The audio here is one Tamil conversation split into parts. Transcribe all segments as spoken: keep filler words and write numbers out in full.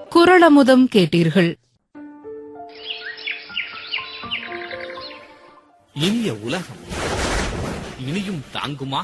குறளமுதம் கேட்டீர்கள். இனிய உலகம் இனியும் தாங்குமா?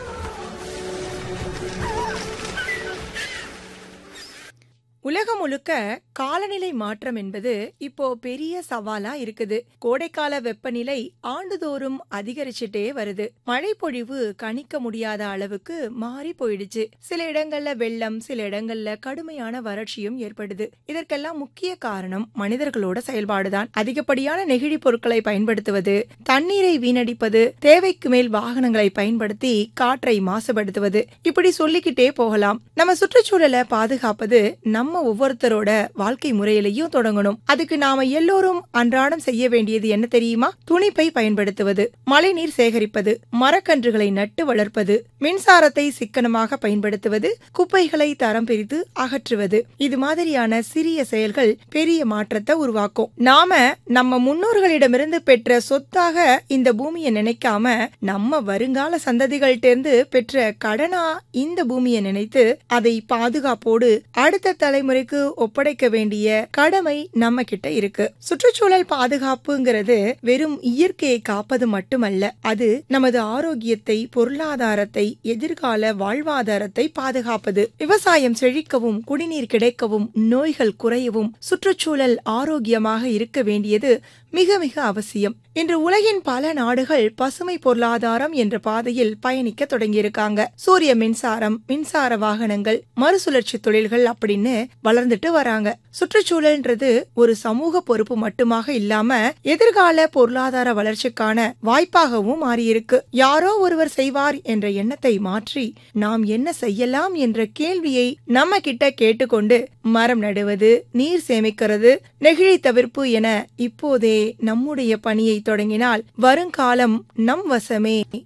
உலகம் முழுக்க காலநிலை மாற்றம் என்பது இப்போ பெரிய சவாலா இருக்குது. கோடைக்கால வெப்பநிலை ஆண்டுதோறும் அதிகரிச்சுட்டே வருது. மழை பொழிவு கணிக்க முடியாத அளவுக்கு மாறி போயிடுச்சு. சில இடங்கள்ல வெள்ளம், சில இடங்கள்ல கடுமையான வறட்சியும் ஏற்படுது. இதற்கெல்லாம் முக்கிய காரணம் மனிதர்களோட செயல்பாடுதான். அதிகப்படியான நெகிழி பொருட்களை பயன்படுத்துவது, தண்ணீரை வீணடிப்பது, தேவைக்கு மேல் வாகனங்களை பயன்படுத்தி காற்றை மாசுபடுத்துவது, இப்படி சொல்லிக்கிட்டே போகலாம். நம்ம சுற்றுச்சூழலை பாதுகாப்பது நம்ம ஒவ்வொருத்தரோட வாழ்க்கை முறையிலையும் தொடங்கணும். அதுக்கு நாம எல்லோரும் அன்றாடம் செய்ய வேண்டியது என்ன தெரியுமா? துணிப்பை பயன்படுத்துவது, மழைநீர் சேகரிப்பது, மரக்கன்றுகளை நட்டு வளர்ப்பது, மின்சாரத்தை சிக்கனமாக பயன்படுத்துவது, குப்பைகளை தரம் பிரித்து அகற்றுவது. இது மாதிரியான சிறிய செயல்கள் பெரிய மாற்றத்தை உருவாக்கும். நாம நம்ம முன்னோர்களிடமிருந்து பெற்ற சொத்தாக இந்த பூமியை நினைக்காம நம்ம வருங்கால சந்ததிகள்கிட்ட பெற்ற கடனா இந்த பூமியை நினைத்து அதை பாதுகாப்போடு அடுத்த தலைமுறைக்கு ஒப்படைக்க வேண்டிய கடமை நம்ம கிட்ட இருக்கு. சுற்றுச்சூழல் பாதுகாப்புங்கிறது வெறும் இயற்கையை காப்பது மட்டுமல்ல, அது நமது ஆரோக்கியத்தை, பொருளாதாரத்தை, எதிர்கால வாழ்வாதாரத்தை பாதுகாப்பது. விவசாயம் செழிக்கவும், குடிநீர் கிடைக்கவும், நோய்கள் குறையவும், சுற்றுச்சூழல் ஆரோக்கியமாக இருக்க வேண்டியது மிக மிக அவசியம். இன்று உலகின் பல நாடுகள் பசுமை பொருளாதாரம் என்ற பாதையில் பயணிக்க தொடங்கியிருக்காங்க. சூரிய மின்சாரம், மின்சார வாகனங்கள், மறுசுழற்சி தொழில்கள் அப்படின்னு வளர்ந்துட்டு வராங்க. சுற்றுச்சூழல்ன்றது ஒரு சமூக பொறுப்பு மட்டுமாக இல்லாம எதிர்கால பொருளாதார வளர்ச்சிக்கான வாய்ப்பாகவும் மாறியிருக்கு. யாரோ ஒருவர் செய்வார் என்ற எண்ணத்தை மாற்றி நாம் என்ன செய்யலாம் என்ற கேள்வியை நம்ம கிட்ட கேட்டுக்கொண்டு மரம் நடுவது, நீர் சேமிக்கிறது, நெகிழி தவிர்ப்பு என இப்போதே நம்முடைய பணியை தொடங்கினால் வருங்காலம் நம் வசமே.